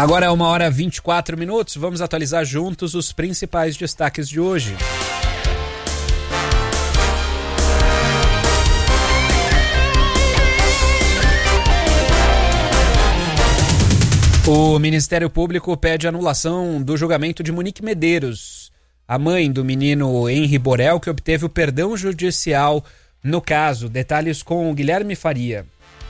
Agora é 1h24, vamos atualizar juntos os principais destaques de hoje. O Ministério Público pede anulação do julgamento de Monique Medeiros, a mãe do menino Henri Borel, que obteve o perdão judicial no caso. Detalhes com o Guilherme Faria.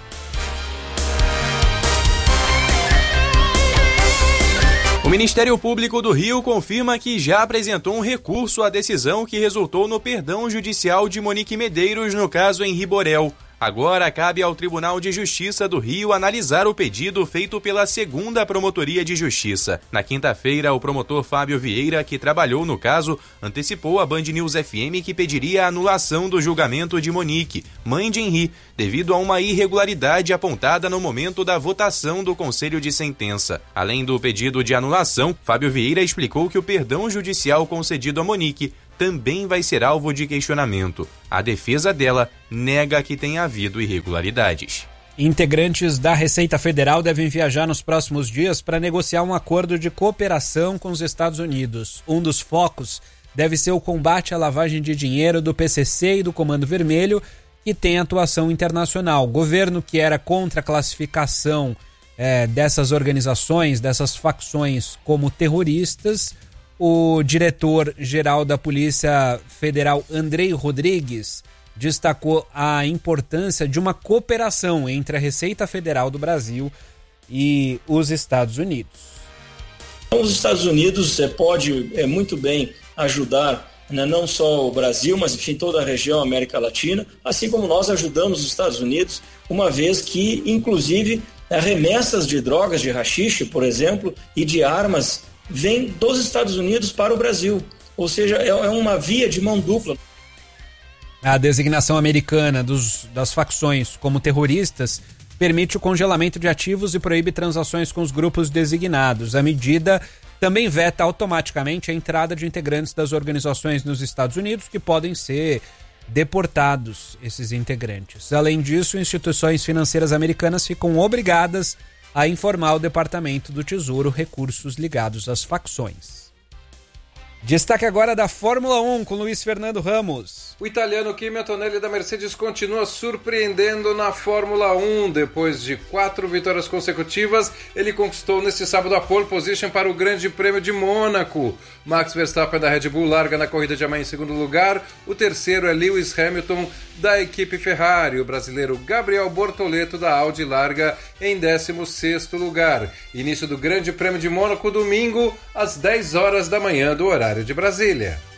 O Ministério Público do Rio confirma que já apresentou um recurso à decisão que resultou no perdão judicial de Monique Medeiros no caso Henri Borel. Agora cabe ao Tribunal de Justiça do Rio analisar o pedido feito pela 2ª Promotoria de Justiça. Na quinta-feira, o promotor Fábio Vieira, que trabalhou no caso, antecipou à Band News FM que pediria a anulação do julgamento de Monique, mãe de Henri, devido a uma irregularidade apontada no momento da votação do Conselho de Sentença. Além do pedido de anulação, Fábio Vieira explicou que o perdão judicial concedido a Monique também vai ser alvo de questionamento. A defesa dela nega que tenha havido irregularidades. Integrantes da Receita Federal devem viajar nos próximos dias para negociar um acordo de cooperação com os Estados Unidos. Um dos focos deve ser o combate à lavagem de dinheiro do PCC e do Comando Vermelho, que tem atuação internacional. O governo, que era contra a classificação dessas organizações, dessas facções como terroristas, o diretor-geral da Polícia Federal, Andrei Rodrigues, destacou a importância de uma cooperação entre a Receita Federal do Brasil e os Estados Unidos. Os Estados Unidos pode muito bem ajudar, né, não só o Brasil, mas enfim toda a região, América Latina, assim como nós ajudamos os Estados Unidos, uma vez que, inclusive, remessas de drogas, de haxixe, por exemplo, e de armas vem dos Estados Unidos para o Brasil, ou seja, é uma via de mão dupla. A designação americana das facções como terroristas permite o congelamento de ativos e proíbe transações com os grupos designados. A medida também veta automaticamente a entrada de integrantes das organizações nos Estados Unidos, que podem ser deportados, esses integrantes. Além disso, instituições financeiras americanas ficam obrigadas a informar o Departamento do Tesouro recursos ligados às facções. Destaque agora da Fórmula 1 com Luiz Fernando Ramos. O italiano Kimi Antonelli da Mercedes continua surpreendendo na Fórmula 1. Depois de 4 vitórias consecutivas, ele conquistou neste sábado a pole position para o Grande Prêmio de Mônaco. Max Verstappen da Red Bull larga na corrida de amanhã em segundo lugar. O terceiro é Lewis Hamilton da equipe Ferrari. O brasileiro Gabriel Bortoleto da Audi larga em 16º lugar. Início do Grande Prêmio de Mônaco domingo às 10 horas da manhã do horário de Brasília.